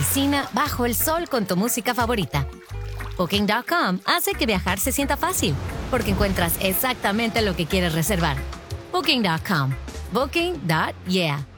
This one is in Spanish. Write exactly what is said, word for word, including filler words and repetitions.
piscina, bajo el sol con tu música favorita. Booking punto com hace que viajar se sienta fácil, porque encuentras exactamente lo que quieres reservar. Booking punto com. Booking punto yeah.